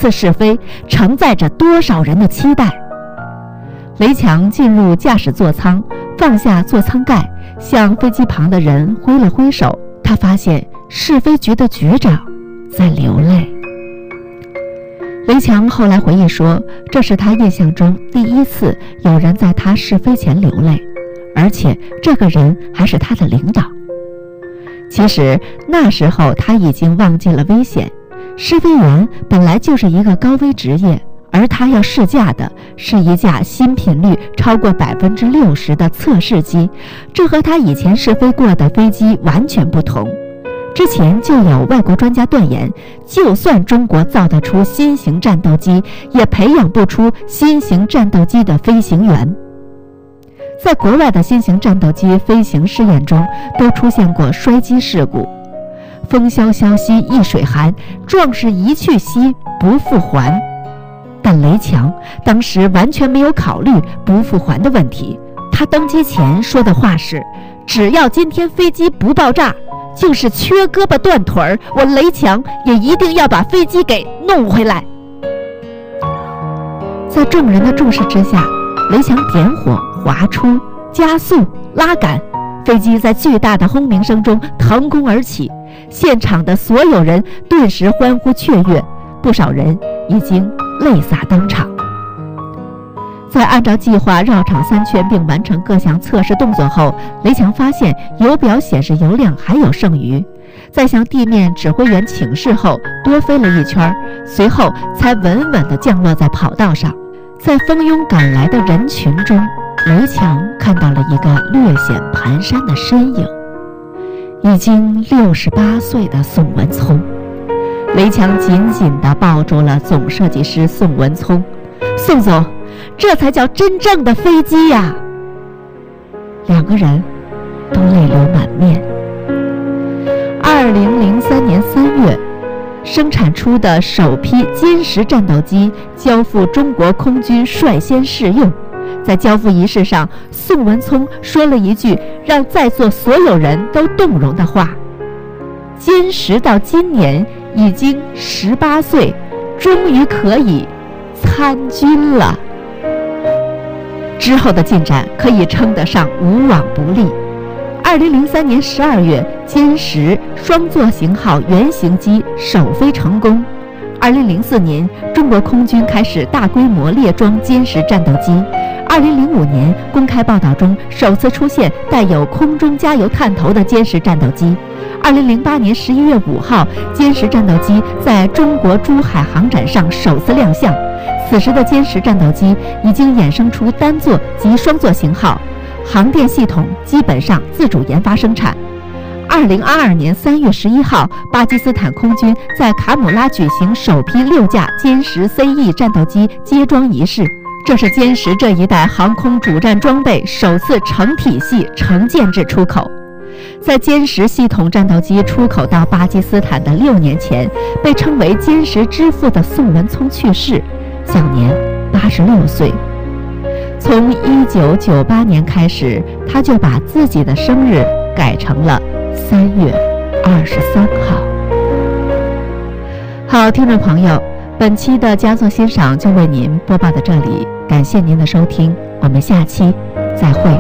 次试飞，承载着多少人的期待。雷强进入驾驶座舱，放下座舱盖，向飞机旁的人挥了挥手。他发现试飞局的局长在流泪。雷强后来回忆说，这是他印象中第一次有人在他试飞前流泪，而且这个人还是他的领导。其实那时候他已经忘记了危险，试飞员本来就是一个高危职业，而他要试驾的是一架新频率超过60%的测试机，这和他以前试飞过的飞机完全不同。之前就有外国专家断言，就算中国造得出新型战斗机，也培养不出新型战斗机的飞行员。在国外的新型战斗机飞行试验中，都出现过摔机事故。风萧萧兮易水寒，壮士一去兮不复还。但雷强当时完全没有考虑不复还的问题。他登机前说的话是：只要今天飞机不爆炸，就是缺胳膊断腿儿，我雷强也一定要把飞机给弄回来。在众人的注视之下，雷强点火、滑出、加速、拉杆，飞机在巨大的轰鸣声中腾空而起，现场的所有人顿时欢呼雀跃，不少人已经泪洒当场。在按照计划绕场3圈并完成各项测试动作后，雷强发现油表显示油量还有剩余，在向地面指挥员请示后多飞了一圈，随后才稳稳地降落在跑道上。在蜂拥赶来的人群中，雷强看到了一个略显蹒跚的身影，已经68岁的宋文聪。雷强紧紧地抱住了总设计师宋文聪，宋总，这才叫真正的飞机呀！两个人都泪流满面。2003年3月，生产出的首批歼10战斗机交付中国空军率先试用。在交付仪式上，宋文聪说了一句让在座所有人都动容的话：歼10到今年已经18岁，终于可以参军了。之后的进展可以称得上无往不利。2003年12月，歼10双座型号原型机首飞成功。2004年，中国空军开始大规模列装歼10战斗机。2005年，公开报道中首次出现带有空中加油探头的歼10战斗机。2008年11月5号，歼10战斗机在中国珠海航展上首次亮相。此时的歼10战斗机已经衍生出单座及双座型号，航电系统基本上自主研发生产。2022年3月11号，巴基斯坦空军在卡姆拉举行首批6架歼10 CE 战斗机接装仪式，这是歼10这一代航空主战装备首次成体系成建制出口。在歼10系统战斗机出口到巴基斯坦的6年前，被称为歼10之父的宋文聪去世，享年86岁。从1998年开始，他就把自己的生日改成了3月23号。好，听众朋友，本期的佳作欣赏就为您播报到这里，感谢您的收听，我们下期再会。